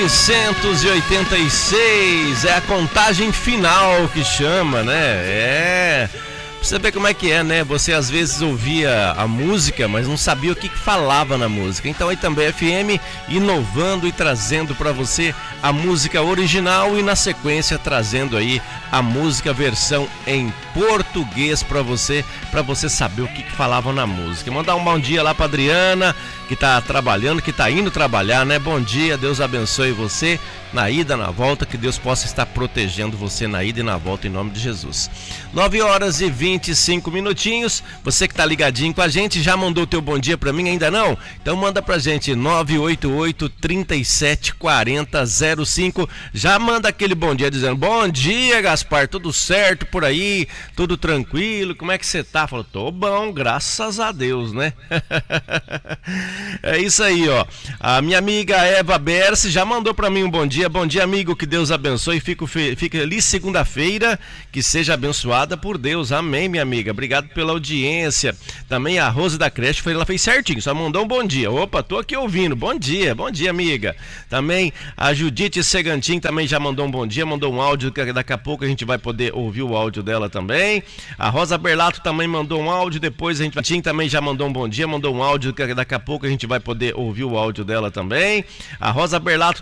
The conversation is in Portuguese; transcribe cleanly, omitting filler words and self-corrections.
1986, é a contagem final que chama, né? Pra você ver como é que é, né? Você às vezes ouvia a música, mas não sabia o que falava na música. Então aí também FM inovando e trazendo pra você a música original e na sequência trazendo aí a música versão em português pra você saber o que falava na música. Mandar um bom dia lá pra Adriana, que tá trabalhando, que tá indo trabalhar, né? Bom dia, Deus abençoe você na ida, na volta, que Deus possa estar protegendo você na ida e na volta em nome de Jesus. 9h25 minutinhos, você que tá ligadinho com a gente, já mandou o teu bom dia pra mim, ainda não? Então manda pra gente, 988-3740-05, já manda aquele bom dia dizendo, bom dia Gaspar, tudo certo por aí, tudo tranquilo, como é que você tá? Falou, tô bom, graças a Deus, né? É isso aí, ó, a minha amiga Eva Berce já mandou pra mim um bom dia, amigo, que Deus abençoe, fique feliz segunda-feira, que seja abençoada por Deus, amém, minha amiga, obrigado pela audiência. Também a Rose da creche, ela fez certinho, só mandou um bom dia, opa, tô aqui ouvindo, bom dia, amiga. Também a Judite Segantin também já mandou um bom dia, mandou um áudio, que daqui a pouco a gente vai poder ouvir o áudio dela também. A Rosa Berlato também mandou um áudio, depois a gente também já mandou um bom dia, mandou um áudio, que daqui a pouco a gente vai poder ouvir o áudio dela também. A Rosa Berlato